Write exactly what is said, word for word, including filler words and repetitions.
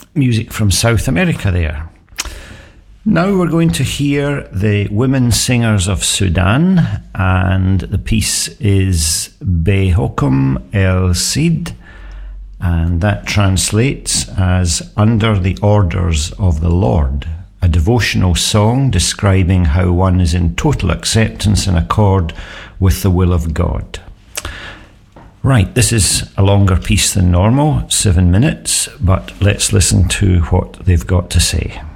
music from South America there. Now we're going to hear the Women Singers of Sudan, and the piece is Behokum El Cid, and that translates as Under the Orders of the Lord, a devotional song describing how one is in total acceptance and accord with the will of God. Right, this is a longer piece than normal, seven minutes, but let's listen to what they've got to say.